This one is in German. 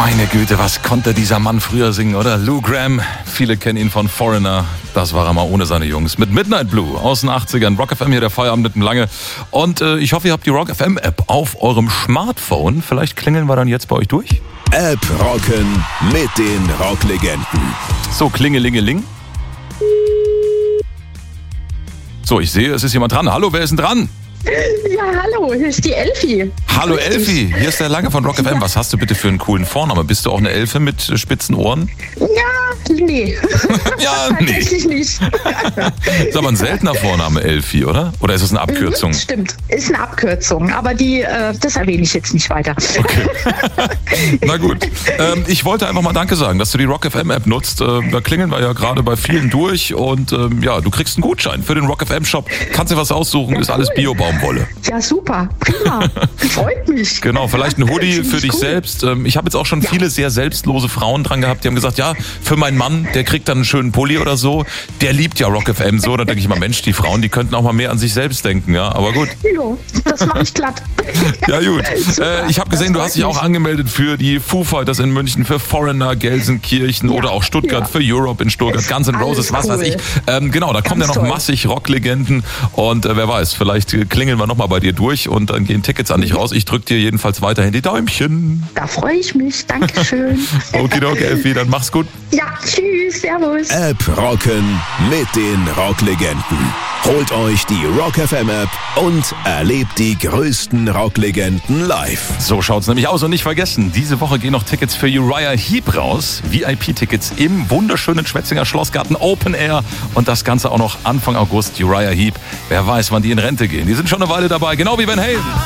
Meine Güte, was konnte dieser Mann früher singen, oder? Lou Gramm, viele kennen ihn von Foreigner. Das war er mal ohne seine Jungs. Mit Midnight Blue aus den 80ern. Rock FM hier, der Feierabend mit dem Lange. Und ich hoffe, ihr habt die Rock FM App auf eurem Smartphone. Vielleicht klingeln wir dann jetzt bei euch durch. App rocken mit den Rocklegenden. So, Klingelingeling. So, ich sehe, es ist jemand dran. Hallo, wer ist denn dran? Ja, hallo, hier ist die Elfi. Hallo Elfi, hier ist der Lange von Rock FM. Was hast du bitte für einen coolen Vornamen? Bist du auch eine Elfe mit spitzen Ohren? Ja, nee. Ja, nee. Tatsächlich nicht. Ist aber ein seltener Vorname, Elfi, oder? Oder ist es eine Abkürzung? Stimmt, ist eine Abkürzung, aber das erwähne ich jetzt nicht weiter. Okay. Na gut. Ich wollte einfach mal Danke sagen, dass du die Rock FM App nutzt. Da klingeln wir ja gerade bei vielen durch und ja, du kriegst einen Gutschein für den Rock FM Shop. Kannst dir was aussuchen, ist alles Bio-Baumwolle. Ja, super, prima. Freut mich. Genau, vielleicht ein Hoodie für dich cool. selbst. Ich habe jetzt auch schon viele sehr selbstlose Frauen dran gehabt, die haben gesagt, ja, für meinen Mann, der kriegt dann einen schönen Pulli oder so. Der liebt ja Rock FM so. Da denke ich mal, Mensch, die Frauen, die könnten auch mal mehr an sich selbst denken, ja. Aber gut. Jo, das mache ich glatt. Ja gut. Ich habe gesehen, du hast dich auch angemeldet für die Foo Fighters in München, für Foreigner, Gelsenkirchen oder auch Stuttgart, für Europe in Stuttgart, Guns N' Roses, was weiß ich. Genau, da kommen ja noch massig Rocklegenden und wer weiß, vielleicht klingeln wir nochmal bei dir durch und dann gehen Tickets an dich raus. Ich drücke dir jedenfalls weiterhin die Däumchen. Da freue ich mich. Dankeschön. Okidoki, Elfi, dann mach's gut. Ja, tschüss, servus. App rocken mit den Rocklegenden. Holt euch die Rock FM App und erlebt die größten Rocklegenden live. So schaut's nämlich aus und nicht vergessen, diese Woche gehen noch Tickets für Uriah Heep raus. VIP-Tickets im wunderschönen Schwetzinger Schlossgarten Open Air und das Ganze auch noch Anfang August. Uriah Heep, wer weiß, wann die in Rente gehen. Die sind schon eine Weile dabei, genau wie Van Halen.